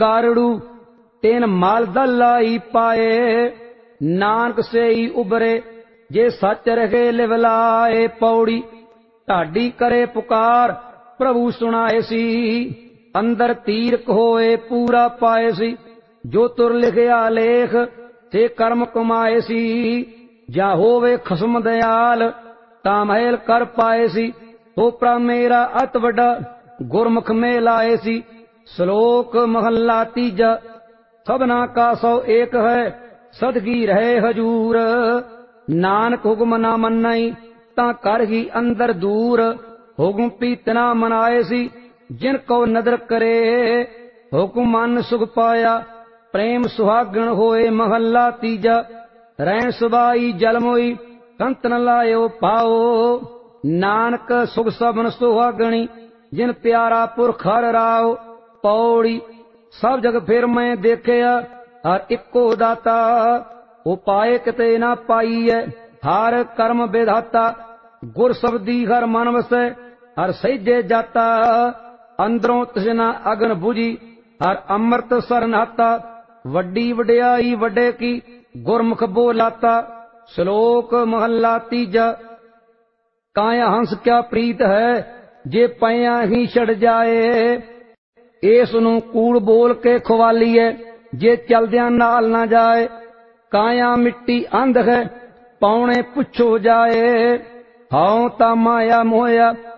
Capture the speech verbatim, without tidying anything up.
कारड़ू तेन माल दलाई पाए, नानक से ही उबरे जे सच रहे लिवलाए। पौड़ी ढाडी करे पुकार प्रभु सुनाए सी, अंदर तीर होए पूरा पाए सी। जो तुर लिखिया लेख ते कर्म कमाए सी, जा होवे खसम दयाल ता महल कर पाए सी। तो प्रा मेरा अत वड्डा गुरमुख में लाए सी। श्लोक महला तीजा। सबना का सौ एक है सदगी रहे हजूर, नानक हुक्म ना मन्नई ता कर ही अंदर दूर। हुक्म पीतना मनाए सी जिन को नदर करे, हुक्म मन सुख पाया प्रेम सुहागण होए। महला तीजा। रैन सुबाई जलमोई कंत न लायो पाओ, नानक सुख सबन सुहागणी जिन प्यारा पुरख हर राओ। पौड़ी सब जग फिर मैं देखिया हर इको दाता, उपाय किते ना पाईए हर कर्म विधाता। गुर शब्दी हर मन वसै हर सहिजे जाता, अंदरों तृष्णा अगन बुझी हर अमृत सर नाता। वड्डी वड्याई वड्डे की गुरमुख बोलाता। श्लोक महला तीजा। काया हंस क्या प्रीत है जे पैया ही छड़ जाए, इस नूं कूड़ बोल के खुवालीए जे चलदियां नाल ना जाए। काया मिट्टी अंध है पौने पुछो जाए, हाउ ता माया मोया